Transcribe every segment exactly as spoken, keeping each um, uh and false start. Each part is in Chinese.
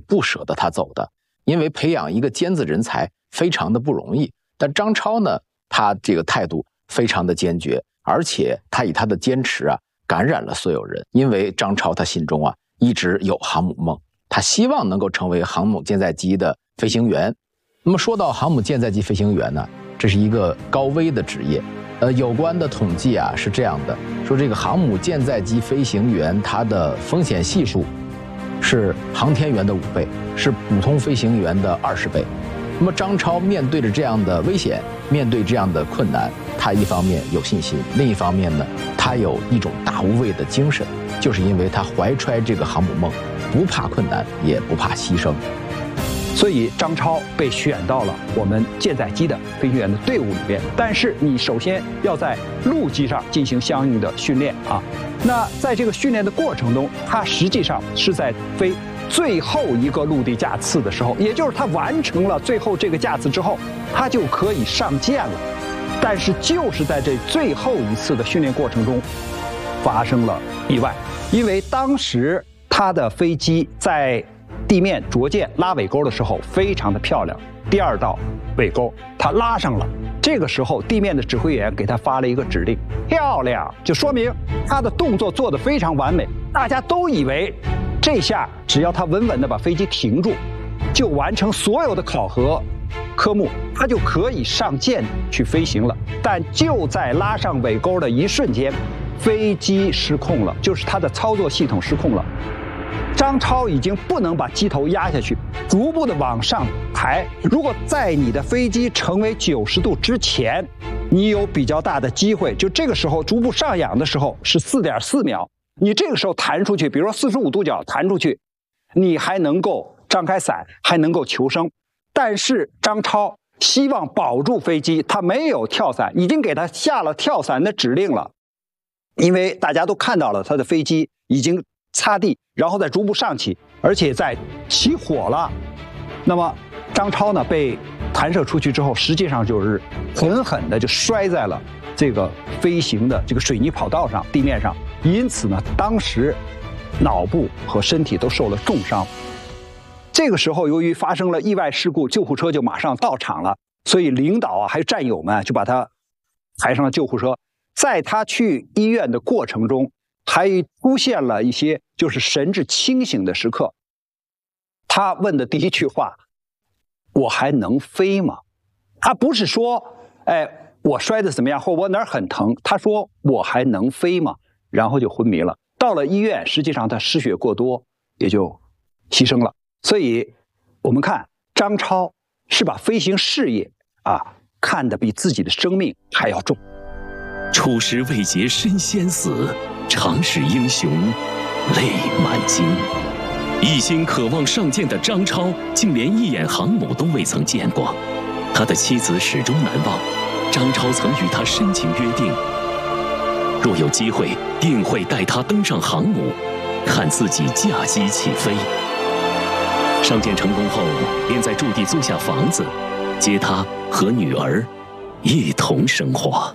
不舍得他走的，因为培养一个尖子人才非常的不容易。但张超呢，他这个态度非常的坚决，而且他以他的坚持啊，感染了所有人。因为张超他心中啊一直有航母梦，他希望能够成为航母舰载机的飞行员。那么说到航母舰载机飞行员呢，这是一个高危的职业。呃，有关的统计啊是这样的，说这个航母舰载机飞行员他的风险系数是航天员的五倍，是普通飞行员的二十倍。那么张超面对着这样的危险，面对这样的困难，他一方面有信心，另一方面呢，他有一种大无畏的精神，就是因为他怀揣这个航母梦，不怕困难，也不怕牺牲。 所以张超被选到了我们舰载机的飞行员的队伍里边。但是你首先要在陆基上进行相应的训练啊。那在这个训练的过程中，他实际上是在飞最后一个陆地架次的时候，也就是他完成了最后这个架次之后，他就可以上舰了。但是就是在这最后一次的训练过程中，发生了意外，因为当时他的飞机在地面着舰拉尾钩的时候非常的漂亮，第二道尾钩他拉上了。这个时候地面的指挥员给他发了一个指令，漂亮，就说明他的动作做得非常完美。大家都以为这下只要他稳稳地把飞机停住，就完成所有的考核科目，他就可以上舰去飞行了。但就在拉上尾钩的一瞬间，飞机失控了，就是它的操作系统失控了。张超已经不能把机头压下去，逐步的往上抬。如果在你的飞机成为九十度之前，你有比较大的机会，就这个时候逐步上仰的时候是 四点四秒，你这个时候弹出去，比如说四十五度角弹出去，你还能够张开伞，还能够求生。但是张超希望保住飞机，他没有跳伞，已经给他下了跳伞的指令了。因为大家都看到了他的飞机已经擦地，然后再逐步上起，而且在起火了。那么张超呢被弹射出去之后，实际上就是狠狠的就摔在了这个飞行的这个水泥跑道上，地面上。因此呢，当时脑部和身体都受了重伤。这个时候由于发生了意外事故，救护车就马上到场了，所以领导啊还有战友们就把他抬上了救护车。在他去医院的过程中，还出现了一些就是神志清醒的时刻。他问的第一句话，我还能飞吗？他不是说哎我摔得怎么样或我哪儿很疼，他说我还能飞吗？然后就昏迷了。到了医院，实际上他失血过多，也就牺牲了。所以我们看张超是把飞行事业啊看得比自己的生命还要重。 初师未捷身先死，常使英雄泪满襟。一心渴望上舰的张超，竟连一眼航母都未曾见过。他的妻子始终难忘，张超曾与他深情约定，若有机会，定会带他登上航母，看自己驾机起飞。上舰成功后，便在驻地租下房子，接他和女儿一同生活。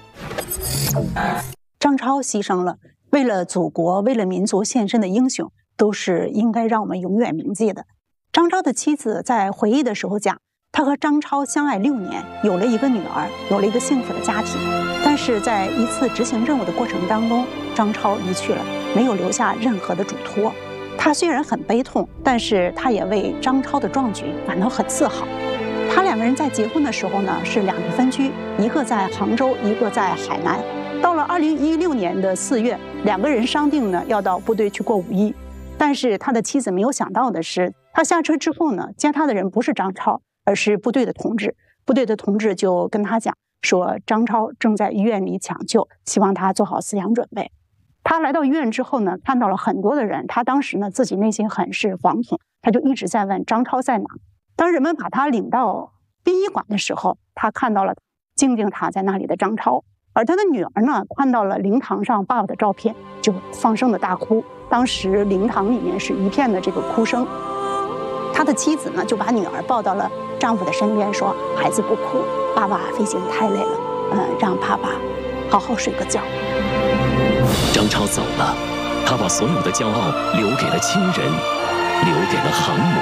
张超牺牲了，为了祖国、为了民族献身的英雄，都是应该让我们永远铭记的。张超的妻子在回忆的时候讲，他和张超相爱六年，有了一个女儿，有了一个幸福的家庭。但是在一次执行任务的过程当中，张超离去了，没有留下任何的嘱托。他虽然很悲痛，但是他也为张超的壮举感到很自豪。他两个人在结婚的时候呢，是两地分居，一个在杭州，一个在海南。到了二零一六年的四月，两个人商定呢要到部队去过五一。但是他的妻子没有想到的是，他下车之后呢，接他的人不是张超，而是部队的同志。部队的同志就跟他讲说，张超正在医院里抢救，希望他做好思想准备。他来到医院之后呢，看到了很多的人，他当时呢自己内心很是惶恐，他就一直在问张超在哪。当人们把他领到殡仪馆的时候，他看到了静静躺在那里的张超，而他的女儿呢看到了灵堂上爸爸的照片，就放声的大哭。当时灵堂里面是一片的这个哭声。他的妻子呢就把女儿抱到了丈夫的身边，说：“孩子不哭，爸爸飞行太累了，嗯，让爸爸好好睡个觉。” 张超走了，他把所有的骄傲留给了亲人，留给了航母。